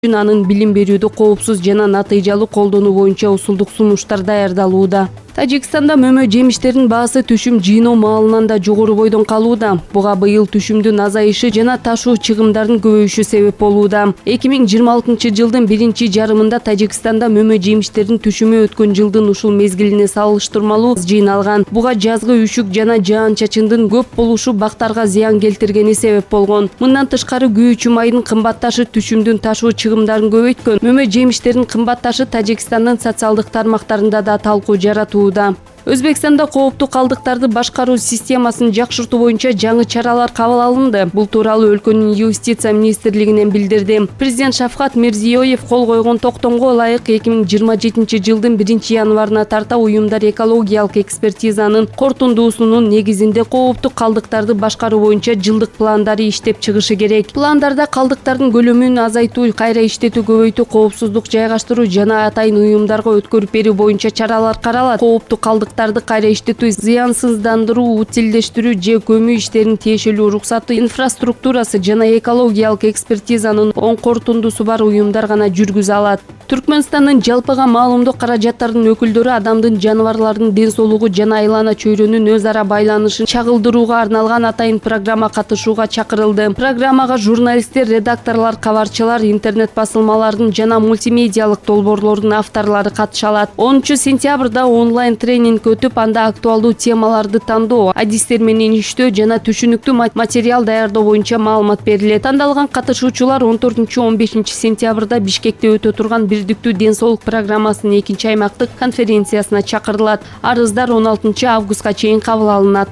анын билим берүүдө коопсуз жана натыйжалуу колдонуу боюнча усулдук сунуштар даярдалууда. Тажикстанда мөмө жемиштердин баасы түшүм жыйноо маалынан да жогору бойдон калууда. Буга быйыл түшүмдүн азайышы жана ташуу чыгымдардын көбөйүшү себеп болууда. 2026 жылдын биринчи жарымында Тажикстанда мөмө жемиштердин түшүмү өткөн жылдын ушул мезгилине салыштырмалуу жыйналган. Буга жазгы үшүк жана жаан-чачындын көп болушу бактарга зыян келтиргени себеп болгон. Мындан тышкары күйүүчү майдын кымбатташы түшүмдүн ташуу чыгымдарын көбөйткөн. Мөмө жемиштердин кымбатташы Тажикстандын социалдык тармактарында да талкуу жаратууда. Өзбекстанда кооптуу калдыктарды башкаруу системасын жакшыртуу боюнча жаңы чаралар кабыл алынды. Бул тууралуу өлкөнүн юстиция министрлигинен билдирди. Президент Шавкат Мирзиёев кол койгон токтомго ылайык 2027 жылдын 1-январына тарта уюмдар экологиялык экспертизанын корутундуусунун негизинде кооптуу калдыктарды башкаруу боюнча жылдык пландары иштеп чыгышы керек. Пландарда калдыктардын көлөмүн азайтуу, кайра иштетүү көбөйтүү, коопсуздук жайгаштыруу жана атайын уюмдарга өткөрүп берүү боюнча чаралар каралат. Кооптуу калдыктарды кайра иштетүү, зыянсыздандыруу, утилдештирүү же көмүү иштеринин тиешелүү уруксаты, инфраструктурасы жана экологиялык экспертизанын оң корутундусу бар уюмдар гана жүргүзө алат. Түркмөнстандын жалпыга маалымдоо каражаттарынын өкүлдөрү адамдын, жаныбарлардын ден соолугу жана айлана чөйрөнүн өз ара байланышын чагылдырууга арналган атайын программа катышууга чакырылды. Программага журналисттер, редакторлор, кабарчылар, интернет басылмалардын жана мультимедиалык долбоорлордун авторлору катыша алат. 10-сентябрда онлайн тренинг өтүп, анда актуалдуу темаларды тандоо, адистер менен иштөө жана түшүнүктүү материал даярдоо боюнча маалымат берилет. Тандалган катышуучулар 14-15 сентябрда Бишкекте өтө турган бирдиктүү ден соолук программасынын 2-аймактык конференциясына чакырылат. Арыздар 16 августка чейин кабыл алынат.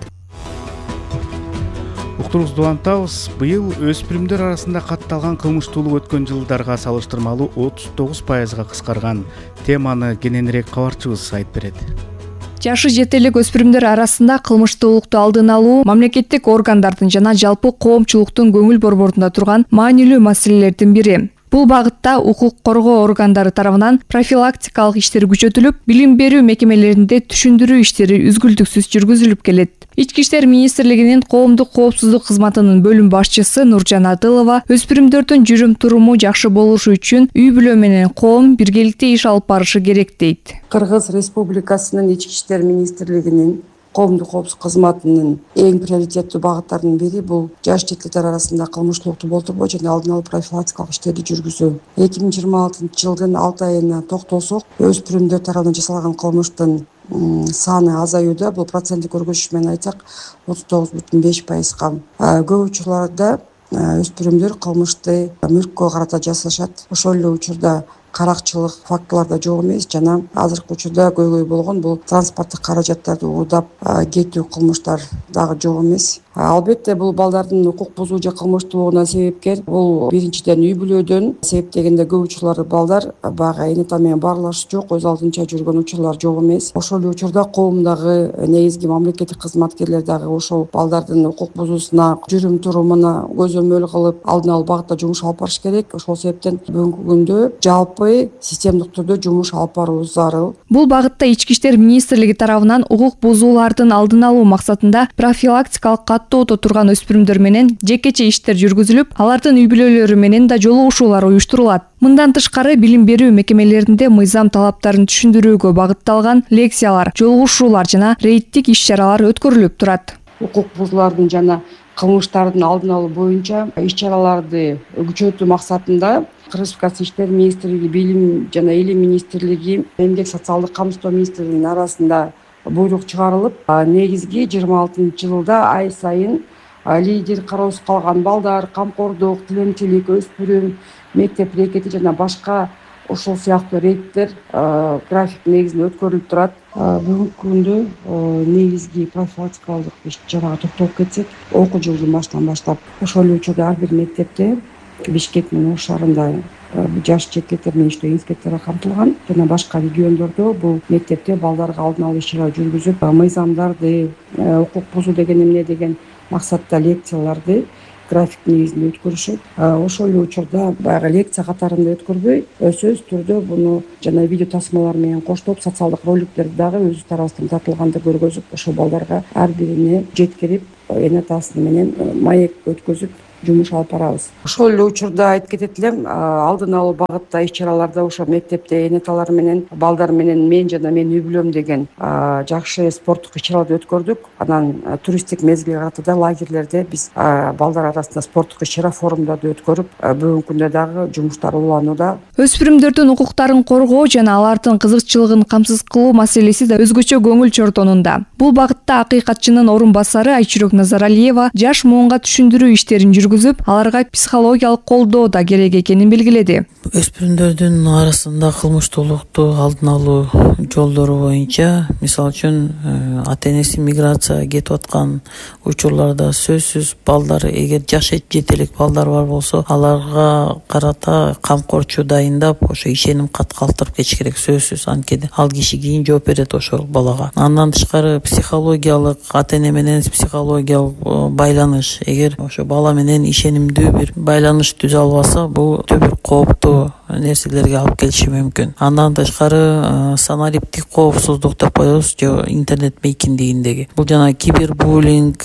Уктуруңузду улантабыз. Быйыл өспүрүмдөр арасында катталган кылмыштуулук өткөн жылдарга салыштырмалуу 39%га кыскарган. Теманы кененирээк кабарчыбыз айтып берет. Жашы жете элек өспүрүмдөр арасында кылмыштуулукту алдын алуу мамлекеттик органдардын жана жалпы коомчулуктун көңүл борборунда турган маанилүү маселелердин бири. Бул багытта укук коргоо органдары тарабынан профилактикалык иштер күчөтүлүп, билим берүү мекемелеринде түшүндүрүү иштери үзгүлтүксүз жүргүзүлүп келет. Ички иштер министрлигинин коомдук коопсуздук кызматынын бөлүм башчысы Нуржан Адылова өспүрүмдөрдүн жүрүм-туруму жакшы болушу үчүн үй-бүлө менен коом биргеликте иш алып барышы керек дейт. Кыргыз Республикасынын Ички иштер министрлигинин коомдук коопсуздук кызматынын эң приоритеттүү багыттарынын бири бул жаш жетилер арасында кылмыштуулукту болтурбоо жана алдын алуу профилактикалык иштерди жүргүзүү. 2026 жылдын 6 айына токтолсок, өспүрүмдөр тарабынан жасалган кылмыштын саны азаюуда. Бул проценттик көрсөтүш менен айтсак 39,5%га. Көп учурларда өспүрүмдөр кылмышты мүлккө карата жасашат. Ошол эле учурда каракчылык фактылар да жок эмес жана азыркы учурда көйгөй болгон бул транспорттук каражаттарды уурдап кетүү кылмыштар дагы жок эмес. Албетте бул балдардын укук бузуу же кылмыштуулугуна себепкер. Бул биринчиден үй-бүлөдөн себептегенде көп учурлар балдар баягы эне-ата менен баарлашуу жок, өз алдынча жүргөн учурлар жок эмес. Ошол эле учурда коомдагы негизги мамлекеттик кызматкерлер дагы ошол балдардын укук бузуусуна, жүрүм-турумуна көзөмөл кылып, алдын алуу багытта жумуш алып барыш керек. Ошол себептен бүгүнкү күндө жалпы системдик түрдө жумуш алып баруу зарыл. Бул багытта Ички иштер министрлиги тарабынан укук бузуулардын алдын алуу максатында профилактикалык каттоодо турган өспүрүмдөр менен жекече иштер жүргүзүлүп, алардын үй-бүлөлөрү менен да жолугушуулар уюштурулат. Мындан тышкары билим берүү мекемелеринде мыйзам талаптарын түшүндүрүүгө багытталган лекциялар, жолугушуулар жана рейдтик иш-чаралар өткөрүлүп турат. Укук бузуулардын жана кылмыштардын алдын алуу боюнча иш-чараларды күчөтүү максатында Кыргыз Республикасынын Иштер министрлиги, Билим жана Илим министрлиги, Эмгек социалдык камсыздоо министрлигинин арасында буйрук чыгарылып, негизги 26 жылда ай сайын лидер, кароосуз калган балдар, камкордук, тиленчилик, өспүрүм, мектеп рекети жана башка ошол сыяктуу рейдтер график негизинде өткөрүлүп турат. Бүгүнкү күндө негизги профилактикалык иш-чарага токтолуп кетсек, окуу жылдын башынан баштап ошол эле учурда ар бир мектепте Бишкек менен Ош шаарында жаш жетилер менен иштөө инспектору камтылган жана башка региондордо бул мектепте балдарга алдын алуу иш-чара жүргүзүп, мыйзамдарды, укук бузуу деген эмне деген максатта лекцияларды график негизинде өткөрүшөт. Ошол эле учурда баягы лекция катарында өткөрбөй, сөзсүз түрдө буну жана видео тасмалар менен коштоп социалдык роликтерди дагы өз тарабыбыздан тартылганды көргөзүп, ошол балдарга ар бирине жеткирип, эне-атасы менен маек өткөзүп, жумуш алып барабыз. Ошол эле учурда айтып кетет элем, алдын алуу багытта иш-чараларда ошо мектепте эне аталар менен, балдар менен мен жана менин үй бүлөм деген жакшы спорттук иш-чараларды өткөрдүк. Анан туристтик мезгилге карата да лагерлерде биз балдар арасында спорттук иш-чара форумдарды өткөрүп, бүгүнкү күндө дагы жумуштар уланууда. Өспүрүмдөрдүн укуктарын коргоо жана алардын кызыкчылыгын камсыз кылуу маселеси да өзгөчө көңүл чортонунда. Бул багытта акыйкатчынын орун басары Айчүрөк Назаралиева жаш муунга түшүндүрүү иштерин жүргүзүп, аларга психологиялык колдоо да керек экенин белгиледи. Өспүрүмдөрдүн арасында кылмыштуулукту алдын алуу жолдору боюнча, мисалы үчүн ата-энеси миграция кетип аткан учурларда сөзсүз балдар, эгер жаш жетелик балдар бар болсо, аларга карата камкорчу дайындап, ошо ишеним кат калтырып кетиш керек сөзсүз. Анткени ал киши кийин жооп берет ошол балага. Андан тышкары психологиялык, ата-эне менен психологиялык байланыш, эгер ошо бала менен ишенимдүү бир байланыш түзө албаса, бул бир кооптуу нерселерге алып келиши мүмкүн. Андан тышкары санариптик коопсуздук деп коебуз, же интернет мейкиндигиндеги. Бул жана кибербуллинг,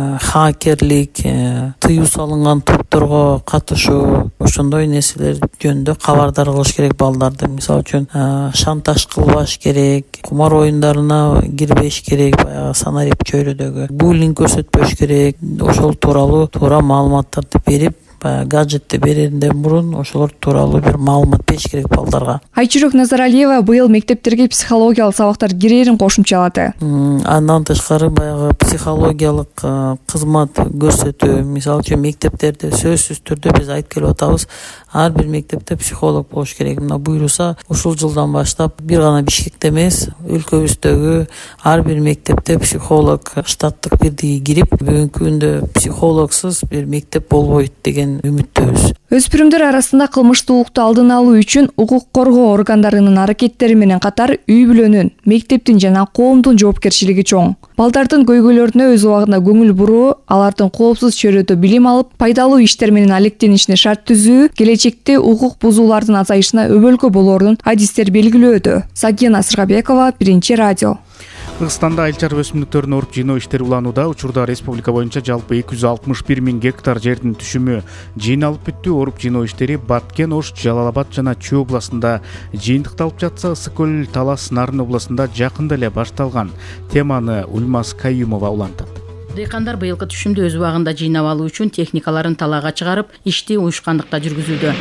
хакерлик, тыюу салынган топторго катышуу, ошондой нерселер жөнүндө кабардар кылыш керек балдарды. Мисалы үчүн шантаж кылбаш керек, кумар оюндарына кирбеш керек, баягы санарип чөйрөдөгү буллинг көрсөтпөш керек. Ошол тууралуу туура маалыматтарды берип, гаджетти берерден мурун ошолор тууралуу бир маалымат бериш керек балдарга. Айчүрөк Назаралиева быйыл мектептерге психологиялык сабактар кирерин кошумчалады. Андан тышкары баягы психологиялык кызмат көрсөтүү, мисалы үчүн мектептерде сөзсүз түрдө биз айтып келип атабыз, ар бир мектепте психолог болуш керек. Мына буйруса, ушул жылдан баштап бир гана Бишкекте эмес, өлкөбүздөгү ар бир мектепте психолог штаттык бирдиги кирип, бүгүнкү күндө психологсуз бир мектеп болбойт деген үмүттөбүз. Өспүрүмдөр арасында кылмыштуулукту алдын алуу үчүн укук коргоо органдарынын аракеттери менен катар үй бүлөнүн, мектептин жана коомдун жоопкерчилиги чоң. Балдардын көйгөйлөрүнө өз убагында көңүл буруу, алардын коопсуз чөйрөдө билим алып, пайдалуу иштер менен алектенишине шарт түзүү келечекте укук бузуулардын азайышына өбөлкө болорун адистер белгилөөдө. Сагина Сыргабекова, Биринчи радио. Кыргызстанда айыл чарба өсүмдүктөрүн оруп жыйноо иштери уланууда. Учурда республика боюнча жалпы 261 000 гектар жердин түшүмү жыйналып бүттү. Оруп жыйноо иштери Баткен, Ош, Жалал Абад жана Чүй областында жыйынтыкталып жатса, Ысык көл, Талас, Нарын областында жакында эле башталган. Теманы Ульмаз Каюмова улантат. Дыйкандар быйылкы түшүмдү өз убагында жыйнап алуу үчүн техникаларын талаага чыгарып, ишти уюшкандыкта жүргүзүүдө.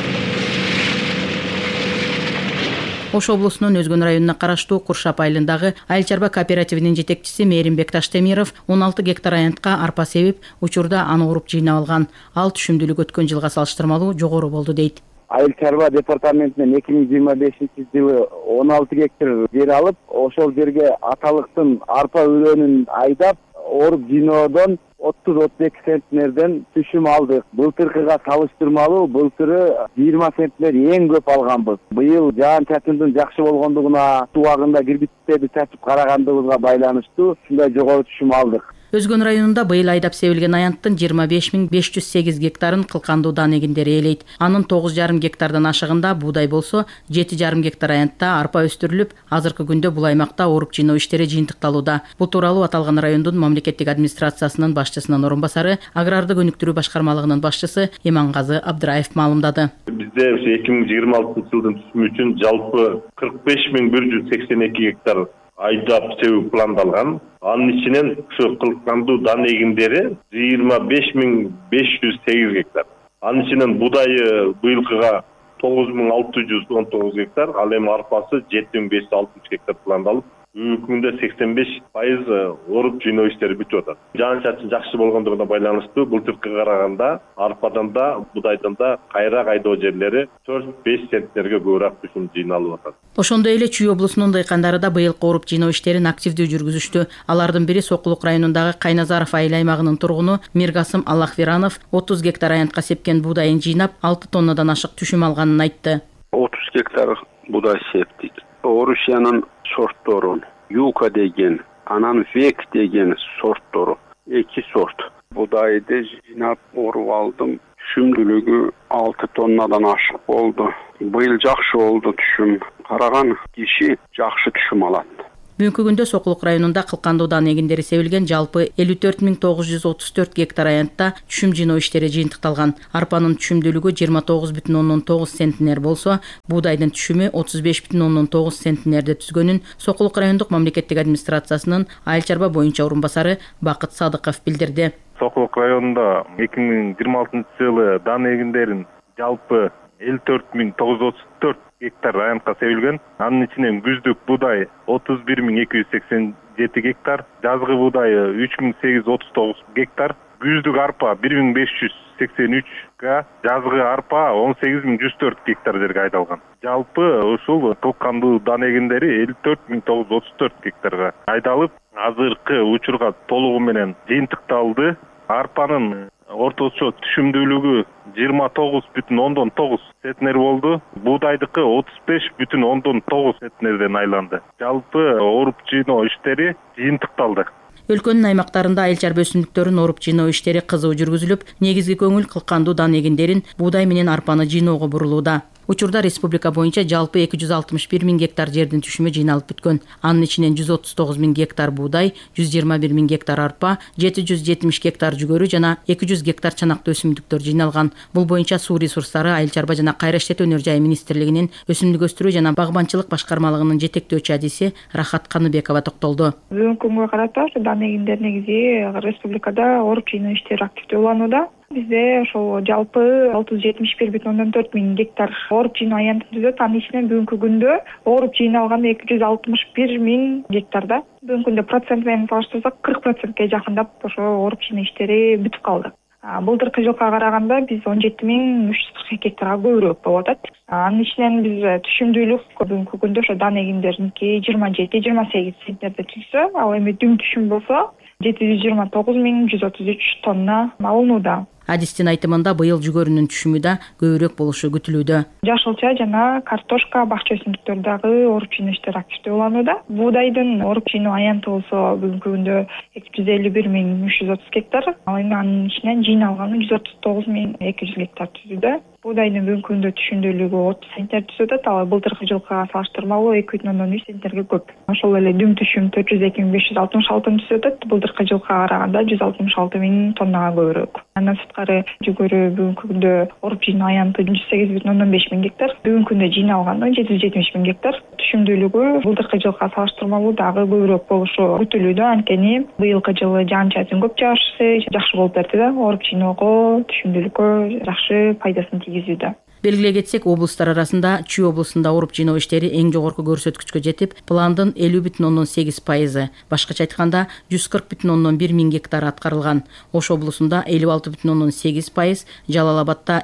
Ош облусунун Өзгөн районуна караштуу Куршап айылындагы айыл чарба кооперативинин жетекчиси Мээримбек Таштемиров 16 гектар аянтка арпа себип, учурда аны уруп жыйнап алган. Ал түшүмдүүлүк өткөн жылга салыштырмалуу жогору болду дейт. Айыл чарба департаментинен 2025-жылы 16 гектар жер алып, ошол жерге аталыктын арпа үлөнүн айдап, оруп жыйноодон 30-32 центнерден түшүм алдык. Былтыркыга салыштырмалуу былтыры 20 центнер эң көп алганбыз. Быйыл жаан-чачындын жакшы болгондугуна убагында кирбичтерди чачып карагандыгыбызга байланыштуу ушундай жогору түшүм алдык. Өзгөн районунда быйыл айдап себилген аянттын 25 508 гектарын кылкандуу дан эгиндери ээлейт. Анын 9,5 гектардан ашыгында буудай болсо, 7,5 гектар аянтта арпа өстүрүлүп, азыркы күндө бул аймакта оруп жыйноо иштери жыйынтыкталууда. Бул тууралуу аталган райондун мамлекеттик администрациясынын башчысынын орун басары, аграрды өнүктүрүү башкармалыгынын башчысы Эмангазы Абдыраев маалымдады. Бизде 2026 жылдын түшүмү үчүн жалпы 45 182 гектар айдап себүү пландалган. Анын ичинен ушу кылкандуу дан эгиндери 25 508 гектар. Анын ичинен будайы быйылкыга 9619 гектар, ал эми арпасы 7560 гектар пландалып, бүгүнкү күндө 85% оруп жыйноо иштери бүтүп атат. Жаан-чачын жакшы болгондугуна байланыштуу былтыркыга караганда арпадан да, будайдан да кайра айдоо жерлери 4-5 центнерге көбүрөөк түшүм жыйналып атат. Ошондой эле Чүй облусунун дыйкандары да быйылкы оруп жыйноо иштерин активдүү жүргүзүштү. Алардын бири Сокулук районундагы Кайназаров айыл аймагынын тургуну Миргасым Аллахверанов 30 гектар аянтка сепкен будайын жыйнап 6 тоннадан ашык түшүм алганын айтты. 30 гектар будай септик. Орусиянын сортторун, Юка деген, анан Век деген сорттору, 2 сорт. Будайды жыйнап оруп алдым. Түшүмдүүлүгү 6 тоннадан ашык болду. Быйыл жакшы болду түшүм. Караган киши жакшы түшүм алат. Бүгүнкү күндө Сокулук районунда кылкандуу дан эгиндери себилген жалпы 54.934 гектар аянтта түшүм жыйноо иштери жыйынтыкталган. Арпанын түшүмдүүлүгү 29,9 центнер болсо, буудайдын түшүмү 35,9 центнерди түзгөнүн Сокулук райондук мамлекеттик администрациясынын айыл чарба боюнча орун басары Бакыт Садыков билдирди. Сокулук районунда 2026 жылы дан эгиндерин жалпы 54.934 гектар аянтка себилген. Анын ичинен күздүк буудай 31.287 гектар, жазгы буудайы 3.839 гектар, күздүк арпа 1.583 га, жазгы арпа 18.104 гектар жерге айдалган. Жалпы ушул кылкандуу дан эгиндери 54.934 гектарга айдалып, азыркы учурга толугу менен жыйынтыкталды. Арпанын орточо түшүмдүүлүгү 29,9 центнер болду. Буудайдыкы 35,9 центнерден айланды. Жалпы оруп жыйноо иштери жыйынтыкталды. Өлкөнүн аймактарында айыл чарба өсүмдүктөрүн оруп жыйноо иштери кызуу жүргүзүлүп, негизги көңүл кылкандуу дан эгиндерин буудай менен арпаны жыйноого бурулууда. Учурда республика боюнча жалпы 261 миң гектар жердин түшүмү жыйналып бүткөн. Анын ичинен 139 миң гектар буудай, 121 миң гектар арпа, 770 гектар жүгөрү жана 200 гектар чанактуу өсүмдүктөр жыйналган. Бул боюнча Суу ресурстары, айыл чарба жана кайра иштетүү өнөр жайы министрлигинин өсүмдүк өстүрүү жана багбанчылык башкармалыгынын жетектөөчү адиси Рахат Каныбекова токтолду. Бүгүнкү күнгө карата дан эгиндер негизи республикада оруп жыйноо иштери активдүү уланууда. Бизде ошол жалпы 671,4 миң гектар оруп жыйноо аянты түзөт. Анын ичинен бүгүнкү күндө оруп жыйналган 261 миң гектарда. Бүгүнкү күндө процент менен салыштырсак 40%ке жакындап ошо оруп жыйноо иштери бүтүп калды. Былтыркы жылга караганда биз 17.340 гектарга көбүрөөк болуп атат. Анын ичинен биз түшүмдүүлүк бүгүнкү күндө ошо дан эгиндериники 27-28 центнерде түзсө, ал эми дүң түшүм болсо 729.133 тонна алынууда. Адистин айтымында быйыл жүгөрүнүн түшүмү да көбүрөөк болушу күтүлүүдө. Жашылча жана картошка, бакча өсүмдүктөрү дагы оруп жыйноо иштери активдүү уланууда. Буудайдын оруп жыйноо аянты болсо бүгүнкү күндө 251.330 гектар, ал эми анын ичинен жыйналганы 139.200 гектар түзүүдө. Буудайдын бүгүнкү күндө түшүмдүүлүгү 30 центнер түзөт, ал былтыркы жылга салыштырмалуу 2,3 центнерге көп. Ошол эле дүң түшүм 402.566 түзөт, былтыркы жылга караганда 166.000 тоннага көбүрөөк. Андан сырткары жүгөрү бүгүнкү күндө оруп жыйноо аянты 108.5 миң гектар, бүгүнкү күндө жыйналганы 770 миң гектар. Түшүмдүүлүгү былтыркы жылга салыштырмалуу дагы көбүрөөк болушу күтүлүүдө. Анткени быйылкы жылы жаан-чачын көп жагашы жакшы болуп берди да, оруп жыйноого, түшүмдүүлүккө жакшы пайдасын тийгизүүдө. Белгилей кетсек, облустар арасында Чүй облусунда оруп жыйноо иштери эң жогорку көрсөткүчкө жетип, пландын 50,8%, башкача айтканда 140,1 миң гектар аткарылган. Ош облусунда 56,8%, Жалал Абадта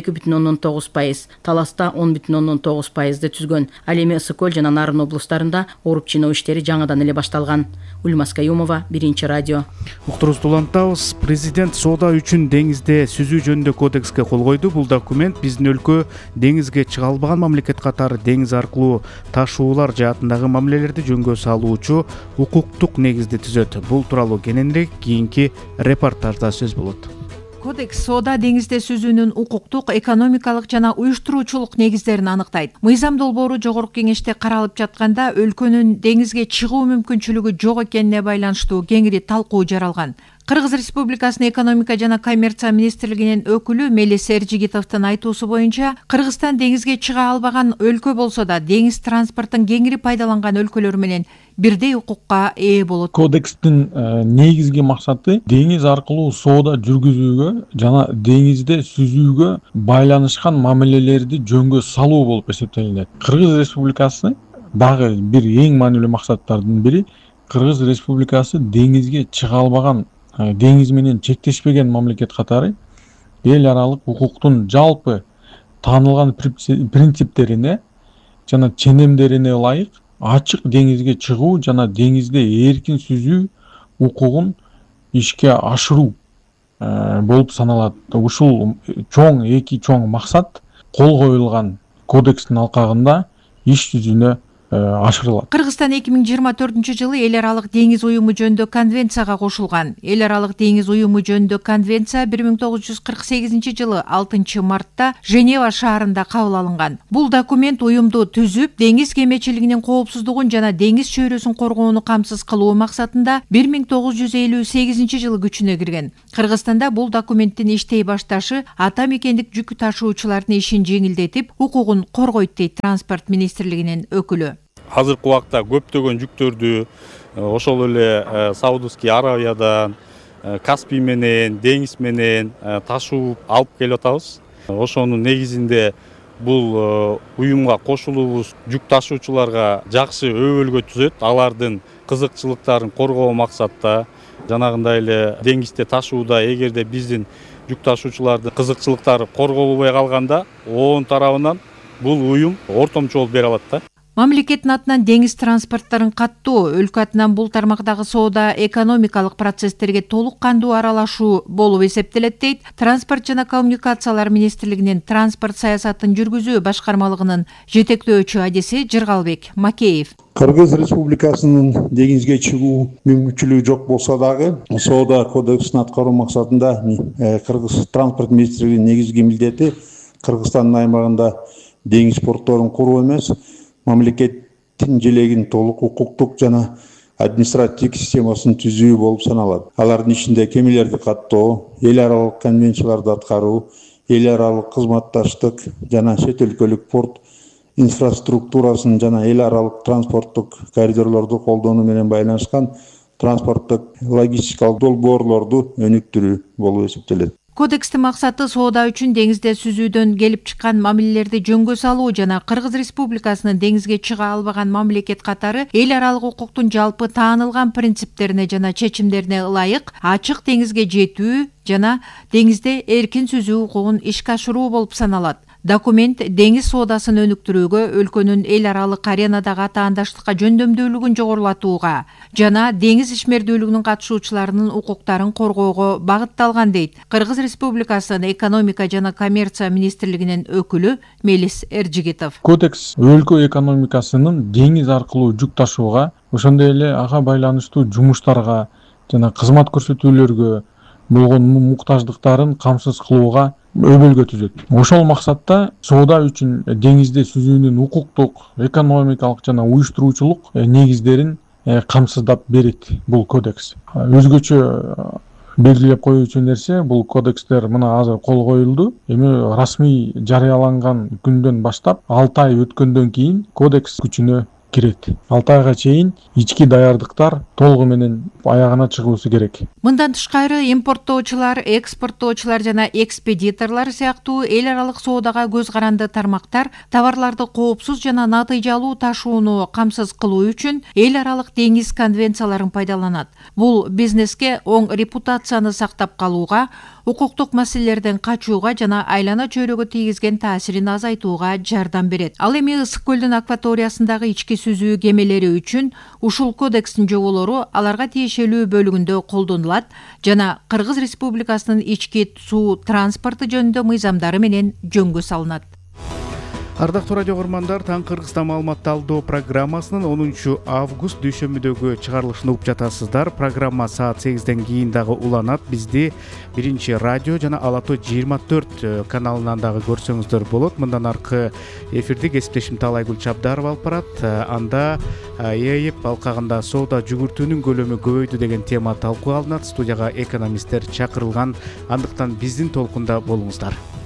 52,9%, Таласта 10,9%ды түзгөн. Ал эми Ысык Көл жана Нарын облустарында оруп жыйноо иштери жаңыдан эле башталган. Ульмас Каюмова, Биринчи радио. Уктурубузду улантабыз. Президент соода үчүн деңизде сүзүү жөнүндө кодекске кол койду. Бул документ биздин өлкө деңизге чыга албаган мамлекет катары деңиз аркылуу ташуулар жаатындагы мамилелерди жөнгө салуучу укуктук негизди түзөт. Бул тууралуу кененирээк кийинки репортажда сөз болот. Кодекс соода деңизде сүзүүнүн укуктук, экономикалык жана уюштуруучулук негиздерин аныктайт. Мыйзам долбоору жогорку кеңеште каралып жатканда өлкөнүн деңизге чыгуу мүмкүнчүлүгү жок экенине байланыштуу кеңири талкуу жаралган. Кыргыз Республикасынын экономика жана коммерция министрлигинин өкүлү Мелис Эржигитовдун айтуусу боюнча, Кыргызстан деңизге чыга албаган өлкө болсо да, деңиз транспортун кеңири пайдаланган өлкөлөр менен бирдей укукка ээ болот. Кодекстин негизги максаты деңиз аркылуу соода жүргүзүүгө жана деңизде сүзүүгө байланышкан мамилелерди жөнгө салуу болуп эсептелинет. Кыргыз Республикасы дагы бир эң маанилүү максаттардын бири Кыргыз Республикасы деңизге чыга албаган, деңиз менен чектешпеген мамлекет катары эл аралык укуктун жалпы таанылган принциптерине жана ченемдерине ылайык ачык деңизге чыгуу жана деңизде эркин сүзүү укугун ишке ашыруу болуп саналат. Ушул эки чоң максат кол коюлган кодекстин алкагында иш жүзүнө ашырылат. Кыргызстан 2024 эл аралык деңиз уюму жөнүндө конвенцияга кошулган. Эл аралык деңиз уюму жөнүндө конвенция 1948 6 мартта Женева шаарында кабыл алынган. Бул документ уюмду түзүп, деңиз кемечилигинин коопсуздугун жана деңиз чөйрөсүн коргоону камсыз кылуу максатында 1958 күчүнө кирген. Кыргызстанда бул документтин иштей башташы ата мекендик жүк ташуучулардын ишин жеңилдетип, укугун коргойт дейт транспорт министрлигинин өкүлү. Азыркы убакта көптөгөн жүктөрдү ошол эле Саудовский Аравиядан, Каспий менен, деңиз менен ташууп алып келип атабыз. Ошонун негизинде бул уюмга кошулуубуз жүк ташуучуларга жакшы өбөлгө түзөт. Алардын кызыкчылыктарын коргоо максатта, жанагындай эле деңизде ташууда эгерде биздин жүк ташуучулардын кызыкчылыктары корголбой калганда, оон тарабынан бул уюм ортомчу болуп бере алат да. Мамлекеттин атынан деңиз транспорттарын каттоо, өлкө атынан бул тармактагы соода экономикалык процесстерге толук кандуу аралашуу болуп эсептелет дейт Транспорт жана коммуникациялар министрлигинин транспорт саясатын жүргүзүү башкармалыгынын жетектөөчү адиси Жыргалбек Макеев. Кыргыз Республикасынын деңизге чыгуу мүмкүнчүлүгү жок болсо дагы, соода кодексин аткаруу максатында Кыргыз транспорт министрлигинин негизги милдети Кыргызстандын аймагында деңиз портторун куруу эмес, мамлекеттин желегин толук укуктук жана административдик системасын түзүү болуп саналат. Алардын ичинде кемелерди каттоо, эл аралык конвенцияларды аткаруу, эл аралык кызматташтык жана чет өлкөлүк порт инфраструктурасын жана эл аралык транспорттук коридорлорду колдонуу менен байланышкан транспорттук логистикалык долбоорлорду өнүктүрүү болуп эсептелет. Кодекстин максаты соода үчүн деңизде сүзүүдөн келип чыккан мамилелерди жөнгө салуу жана Кыргыз Республикасынын деңизге чыга албаган мамлекет катары эл аралык укуктун жалпы таанылган принциптерине жана чечимдерине ылайык ачык деңизге жетүү жана деңизде эркин сүзүү укугун ишке ашыруу болуп саналат. Документ деңиз соодасын өнүктүрүүгө, өлкөнүн эл аралык аренадагы атаандаштыкка жөндөмдүүлүгүн жогорулатууга жана деңиз ишмердүүлүгүнүн катышуучуларынын укуктарын коргоого багытталган дейт Кыргыз Республикасынын экономика жана коммерция министрлигинин өкүлү Мелис Эржигитов. Кодекс өлкө экономикасынын деңиз аркылуу жүк ташууга, ошондой эле ага байланыштуу жумуштарга жана кызмат көрсөтүүлөргө болгон муктаждыктарын камсыз кылууга өбөлгө түзөт. Ошол максатта соода үчүн деңизде сүзүүнүн укуктук, экономикалык жана уюштуруучулук негиздерин камсыздап берет бул кодекс. Өзгөчө белгилеп коюучу нерсе, бул кодекстер мына азыр кол коюлду. Эми расмий жарыяланган күндөн баштап 6 ай өткөндөн кийин кодекс күчүнө кирет. 6 айга чейин ички даярдыктар толугу менен аягына чыгуусу керек. Мындан тышкары импорттоочулар, экспорттоочулар жана экспедиторлор сыяктуу эл аралык соодага көз каранды тармактар товарларды коопсуз жана натыйжалуу ташууну камсыз кылуу үчүн эл аралык деңиз конвенцияларын пайдаланат. Бул бизнеске оң репутацияны сактап калууга, укуктук маселелерден качууга жана айлана чөйрөгө тийгизген таасирин азайтууга жардам берет. Ал эми Ысык көлдүн акваториясындагы ички сүзүү кемелери үчүн ушул кодекстин жоболору аларга тиешелүү бөлүгүндө колдонулат жана Кыргыз Республикасынын ички суу транспорту жөнүндө мыйзамдары менен жөнгө салынат. Ардактуу радио көрөрмандар, Таң Кыргызстан маалымат талдоо программасынын 10 август дүйшөмбүдөгү чыгарылышын угуп жатасыздар. Программа саат 8ден кийин дагы уланат. Бизди биринчи радио жана Ала Тоо 24 каналынан дагы көрсөңүздөр болот. Мындан аркы эфирди кесиптешим Таалайгүл Чабдарова алып барат. Анда ЭЭП алкагында соода жүгүртүүнүн көлөмү көбөйдү деген тема талкуу алынат. Студияга экономисттер чакырылган. Андыктан биздин толкунда болуңуздар.